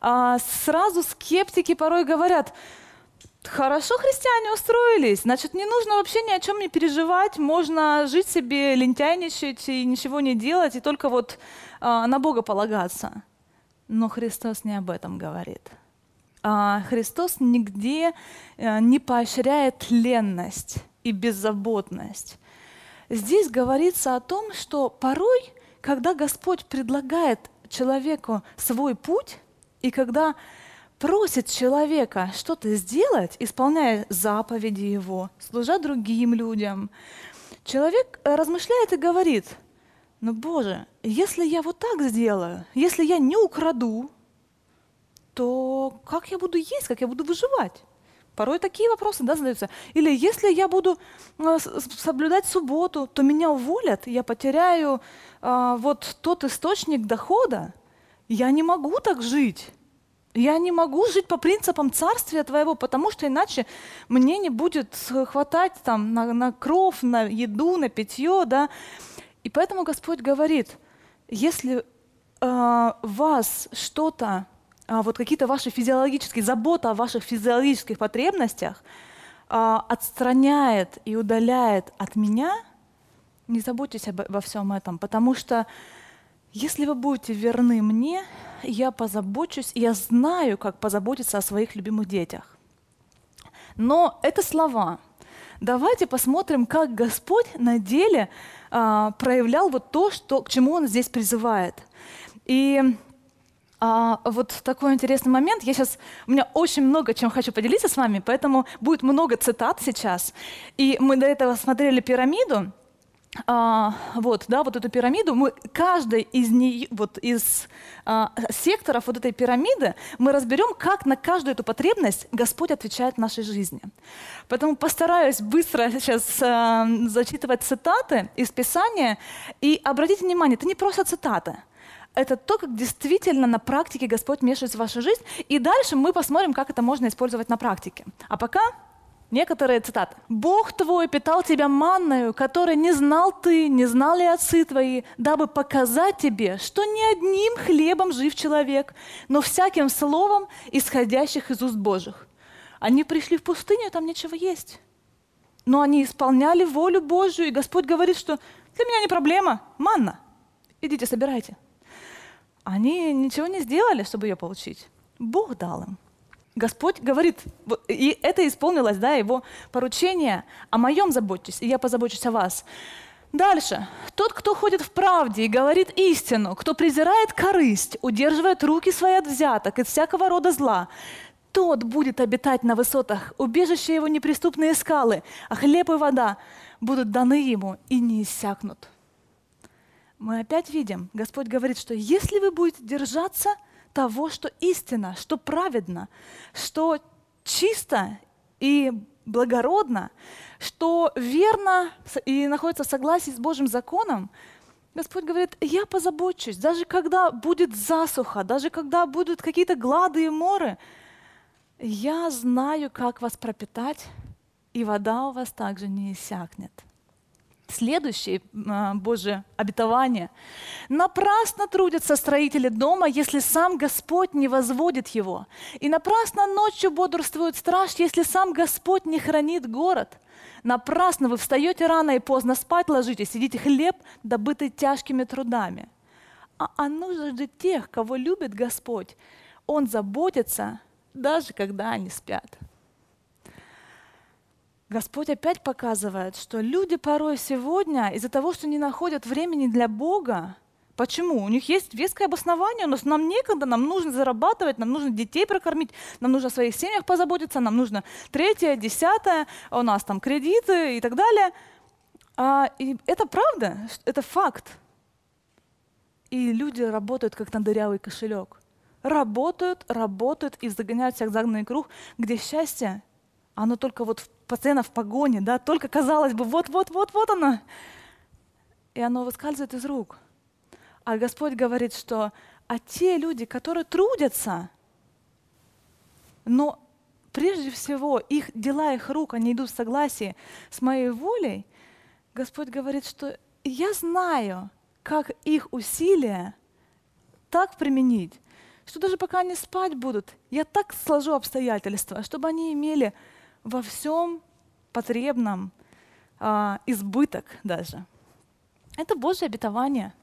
Сразу скептики порой говорят: хорошо христиане устроились, значит, не нужно вообще ни о чем не переживать, можно жить себе, лентяйничать и ничего не делать, и только вот на Бога полагаться. Но Христос не об этом говорит. Христос нигде не поощряет ленность и беззаботность. Здесь говорится о том, что порой, когда Господь предлагает человеку свой путь, и когда просит человека что-то сделать, исполняя заповеди Его, служа другим людям, человек размышляет и говорит: ну, Боже, если я вот так сделаю, если я не украду, то как я буду есть, как я буду выживать? Порой такие вопросы, да, задаются. Или если я буду соблюдать субботу, то меня уволят, я потеряю вот тот источник дохода. Я не могу так жить. Я не могу жить по принципам Царствия Твоего, потому что иначе мне не будет хватать там на кров, на еду, на питье, да. И поэтому Господь говорит: если вас что-то, вот какие-то ваши физиологические, забота о ваших физиологических потребностях отстраняет и удаляет от меня, не заботьтесь обо всем этом, потому что если вы будете верны мне, я позабочусь, я знаю, как позаботиться о своих любимых детях. Но это слова. Давайте посмотрим, как Господь на деле проявлял вот то, к чему Он здесь призывает. И вот такой интересный момент. У меня очень много чем хочу поделиться с вами, поэтому будет много цитат сейчас. И мы до этого смотрели пирамиду. Вот эту пирамиду, каждый из секторов вот этой пирамиды мы разберем, как на каждую эту потребность Господь отвечает в нашей жизни. Поэтому постараюсь быстро сейчас зачитывать цитаты из Писания. И обратите внимание, это не просто цитаты. Это то, как действительно на практике Господь вмешивается в вашу жизнь. И дальше мы посмотрим, как это можно использовать на практике. А пока некоторые цитаты. «Бог твой питал тебя манною, которой не знал ты, не знали отцы твои, дабы показать тебе, что не одним хлебом жив человек, но всяким словом, исходящих из уст Божьих». Они пришли в пустыню, там нечего есть. Но они исполняли волю Божью, и Господь говорит, что для меня не проблема, манна, идите собирайте. Они ничего не сделали, чтобы ее получить. Бог дал им. Господь говорит, и это исполнилось, да, Его поручение: «О моем заботьтесь, и я позабочусь о вас». Дальше. «Тот, кто ходит в правде и говорит истину, кто презирает корысть, удерживает руки свои от взяток и всякого рода зла, тот будет обитать на высотах, убежище его неприступные скалы, а хлеб и вода будут даны ему и не иссякнут». Мы опять видим, Господь говорит, что если вы будете держаться того, что истинно, что праведно, что чисто и благородно, что верно и находится в согласии с Божьим законом, Господь говорит: я позабочусь, даже когда будет засуха, даже когда будут какие-то глады и моры, я знаю, как вас пропитать, и вода у вас также не иссякнет. Следующее Божье обетование. «Напрасно трудятся строители дома, если сам Господь не возводит его. И напрасно ночью бодрствует страж, если сам Господь не хранит город. Напрасно вы встаете рано и поздно спать ложитесь, едите хлеб, добытый тяжкими трудами. А о нужде тех, кого любит Господь, Он заботится, даже когда они спят». Господь опять показывает, что люди порой сегодня из-за того, что не находят времени для Бога. Почему? У них есть веское обоснование, но нам некогда, нам нужно зарабатывать, нам нужно детей прокормить, нам нужно о своих семьях позаботиться, нам нужно 3-е, 10-е, у нас там кредиты и так далее. И это правда, это факт. И люди работают, как на дырявый кошелек. Работают и загоняют всех в загнанный круг, где счастье, оно только постоянно в погоне, да, только казалось бы, вот оно. И оно выскальзывает из рук. А Господь говорит, что те люди, которые трудятся, но прежде всего их дела, их рук, они идут в согласии с моей волей, Господь говорит, что я знаю, как их усилия так применить, что даже пока они спать будут, я так сложу обстоятельства, чтобы они имели во всем потребном избыток даже. Это Божье обетование.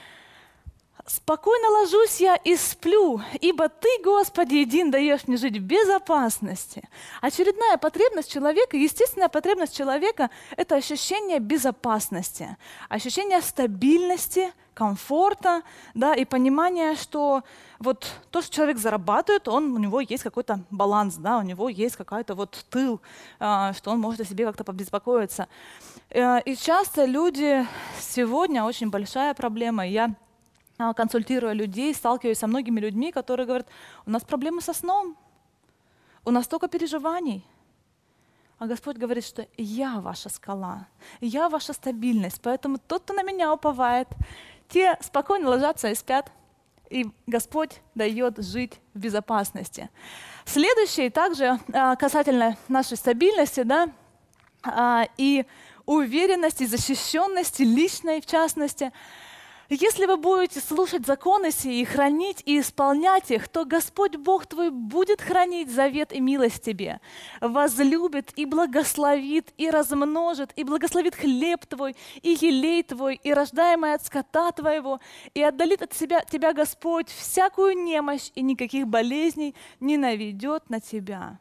«Спокойно ложусь я и сплю, ибо Ты, Господи, един даешь мне жить в безопасности». Очередная потребность человека, естественная потребность человека — это ощущение безопасности, ощущение стабильности, комфорта, да, и понимание, что вот то, что человек зарабатывает, у него есть какой-то баланс, да, у него есть какой-то вот тыл, что он может о себе как-то побеспокоиться. И часто люди сегодня, очень большая проблема, я консультируя людей, сталкиваюсь со многими людьми, которые говорят: у нас проблемы со сном, у нас столько переживаний. А Господь говорит, что я ваша скала, я ваша стабильность, поэтому тот, кто на меня уповает, те спокойно ложатся и спят, и Господь дает жить в безопасности. Следующее, также касательно нашей стабильности, да, и уверенности, защищенности, личной в частности. Если вы будете слушать законы сии и хранить и исполнять их, то Господь Бог твой будет хранить завет и милость тебе, возлюбит и благословит, и размножит, и благословит хлеб твой, и елей твой, и рождаемое от скота твоего, и отдалит от тебя Господь всякую немощь, и никаких болезней не наведет на тебя.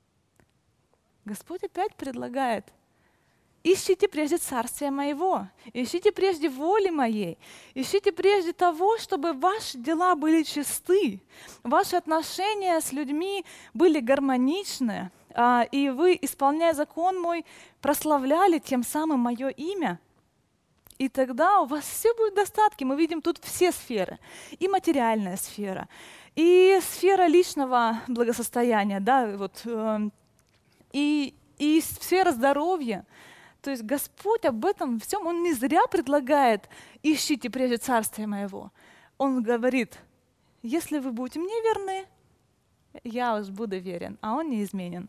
Господь опять предлагает: ищите прежде царствия моего, ищите прежде воли моей, ищите прежде того, чтобы ваши дела были чисты, ваши отношения с людьми были гармоничны, и вы, исполняя закон мой, прославляли тем самым мое имя. И тогда у вас все будет в достатке. Мы видим тут все сферы. И материальная сфера, и сфера личного благосостояния, да, вот, и сфера здоровья. То есть Господь об этом всем, Он не зря предлагает: ищите прежде царствия моего. Он говорит: если вы будете мне верны, я уж буду верен, а Он неизменен.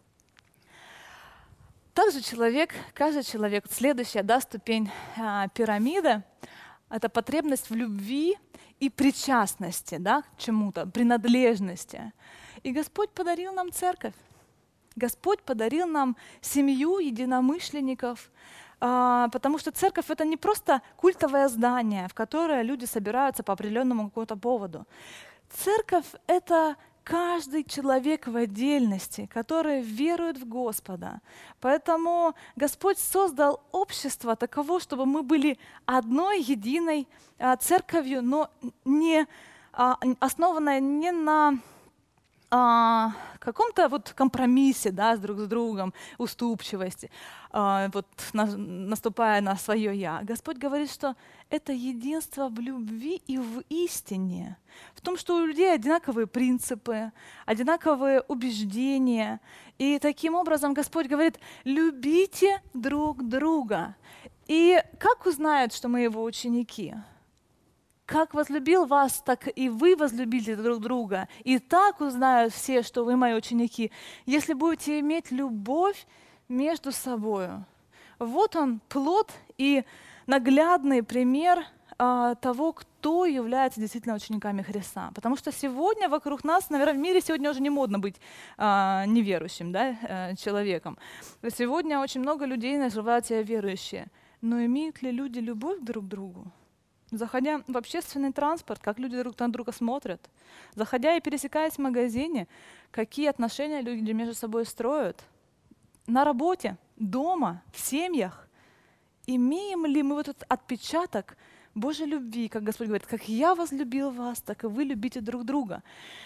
Также каждый человек, следующая, да, ступень пирамиды — это потребность в любви и причастности, да, к чему-то, принадлежности. И Господь подарил нам церковь. Господь подарил нам семью единомышленников, потому что церковь — это не просто культовое здание, в которое люди собираются по определенному какому-то поводу. Церковь — это каждый человек в отдельности, который верует в Господа. Поэтому Господь создал общество таково, чтобы мы были одной единой церковью, но не основанной не на каком-то вот компромиссе, да, друг с другом, уступчивости, вот наступая на свое «я». Господь говорит, что это единство в любви и в истине, в том, что у людей одинаковые принципы, одинаковые убеждения. И таким образом Господь говорит: любите друг друга. И как узнают, что мы Его ученики? Как возлюбил вас, так и вы возлюбите друг друга. И так узнают все, что вы мои ученики, если будете иметь любовь между собой. Вот он, плод и наглядный пример того, кто является действительно учениками Христа. Потому что сегодня вокруг нас, наверное, в мире сегодня уже не модно быть неверующим, да, человеком. Сегодня очень много людей называют себя верующие. Но имеют ли люди любовь друг к другу? Заходя в общественный транспорт, как люди друг на друга смотрят. Заходя и пересекаясь в магазине, какие отношения люди между собой строят. На работе, дома, в семьях. Имеем ли мы вот этот отпечаток Божьей любви, как Господь говорит: как я возлюбил вас, так и вы любите друг друга.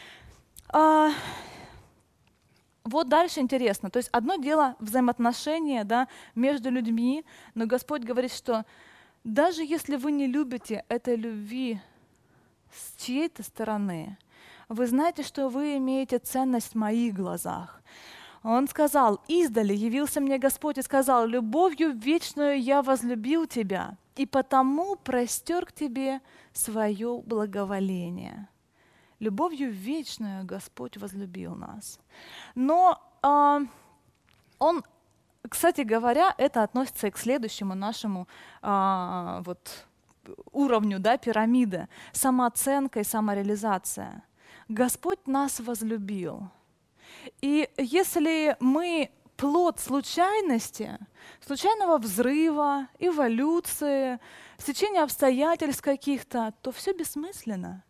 Вот дальше интересно. То есть одно дело взаимоотношения, да, между людьми, но Господь говорит, что даже если вы не любите этой любви с чьей-то стороны, вы знаете, что вы имеете ценность в моих глазах. Он сказал: издали явился мне Господь и сказал: любовью вечную я возлюбил тебя, и потому простер к тебе свое благоволение. Любовью вечную Господь возлюбил нас. Но Он, кстати говоря, это относится и к следующему нашему уровню, да, пирамиды — самооценка и самореализация. Господь нас возлюбил. И если мы плод случайности, случайного взрыва, эволюции, стечения обстоятельств каких-то, то все бессмысленно.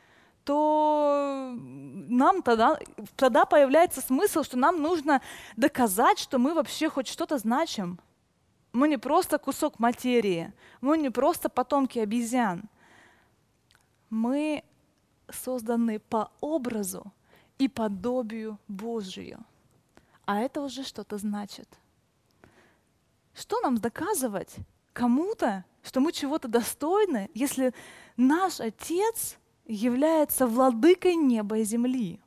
То нам тогда появляется смысл, что нам нужно доказать, что мы вообще хоть что-то значим. Мы не просто кусок материи, мы не просто потомки обезьян. Мы созданы по образу и подобию Божию. А это уже что-то значит. Что нам доказывать кому-то, что мы чего-то достойны, если наш Отец является владыкой неба и земли?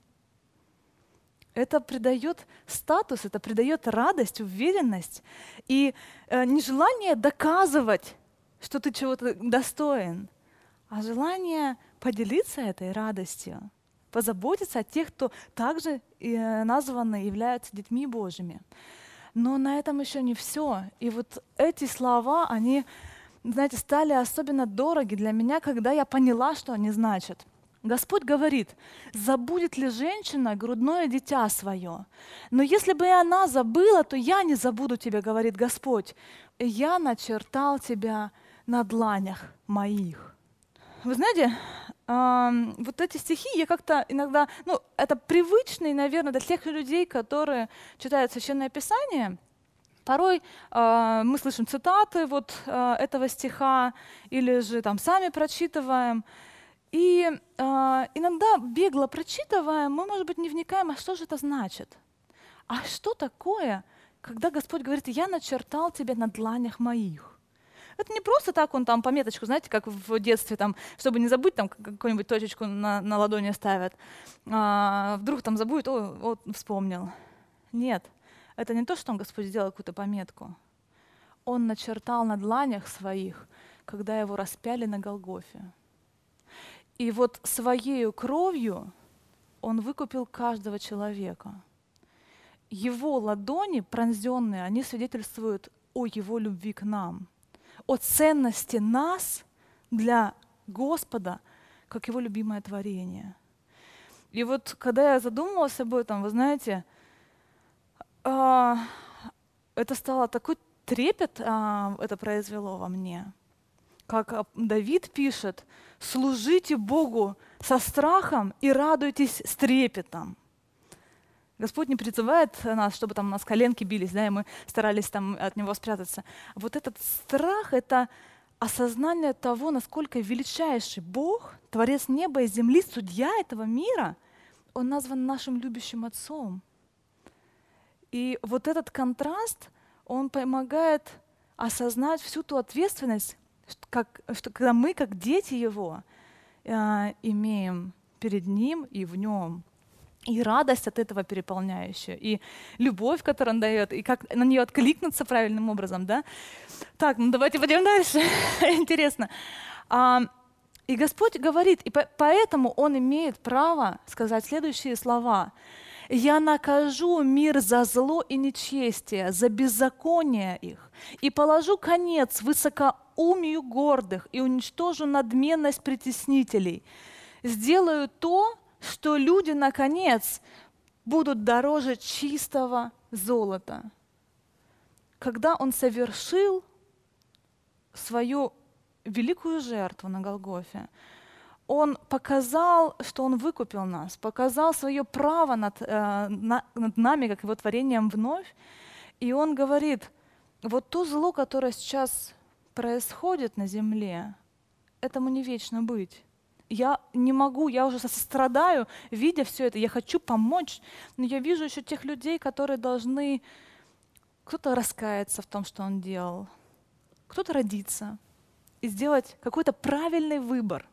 Это придает статус, это придает радость, уверенность и нежелание доказывать, что ты чего-то достоин, а желание поделиться этой радостью, позаботиться о тех, кто также названы являются детьми Божьими. Но на этом еще не все. И вот эти слова, они, знаете, стали особенно дороги для меня, когда я поняла, что они значат. Господь говорит: забудет ли женщина грудное дитя свое? Но если бы и она забыла, то я не забуду тебя, говорит Господь. И я начертал тебя на дланях моих. Вы знаете, вот эти стихи я как-то иногда, это привычные, наверное, для тех людей, которые читают Священное Писание. Порой мы слышим цитаты этого стиха или же там сами прочитываем. И иногда бегло прочитываем, мы, может быть, не вникаем, а что же это значит? А что такое, когда Господь говорит: «Я начертал тебя на дланях моих»? Это не просто так он там пометочку, знаете, как в детстве, там, чтобы не забыть, там какую-нибудь точечку на ладони ставят. Вдруг там забудет, вспомнил. Нет, это не то, что Господь сделал какую-то пометку. Он начертал на дланях своих, когда его распяли на Голгофе. И вот своей кровью он выкупил каждого человека. Его ладони пронзенные, они свидетельствуют о его любви к нам, о ценности нас для Господа, как его любимое творение. И вот когда я задумалась об этом, вы знаете, это стало такой трепет, это произвело во мне. Как Давид пишет: «Служите Богу со страхом и радуйтесь с трепетом». Господь не призывает нас, чтобы там у нас коленки бились, да, и мы старались там от Него спрятаться. Вот этот страх — это осознание того, насколько величайший Бог, Творец неба и земли, судья этого мира, Он назван нашим любящим Отцом. И вот этот контраст, он помогает осознать всю ту ответственность, когда мы, как дети Его, имеем перед Ним и в Нем. И радость от этого переполняющая, и любовь, которую Он дает, и как на нее откликнуться правильным образом. Да? Так, давайте пойдем дальше. Интересно. И Господь говорит, и поэтому Он имеет право сказать следующие слова. «Я накажу мир за зло и нечестие, за беззаконие их, и положу конец высокоумию гордых, и уничтожу надменность притеснителей. Сделаю то, что люди, наконец, будут дороже чистого золота». Когда Он совершил свою великую жертву на Голгофе, Он показал, что Он выкупил нас, показал свое право над нами, как Его творением вновь. И Он говорит: вот то зло, которое сейчас происходит на земле, этому не вечно быть. Я не могу, я уже сострадаю, видя все это, я хочу помочь, но я вижу еще тех людей, которые должны, кто-то раскаяться в том, что он делал, кто-то родиться и сделать какой-то правильный выбор.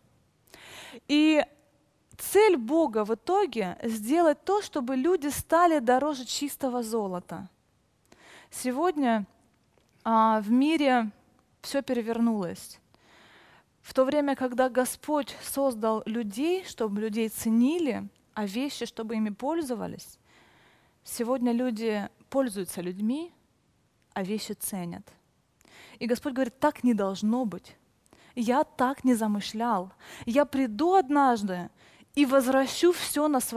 И цель Бога в итоге — сделать то, чтобы люди стали дороже чистого золота. Сегодня в мире все перевернулось. В то время, когда Господь создал людей, чтобы людей ценили, а вещи, чтобы ими пользовались, сегодня люди пользуются людьми, а вещи ценят. И Господь говорит: так не должно быть. Я так не замышлял. Я приду однажды и возвращу все на свои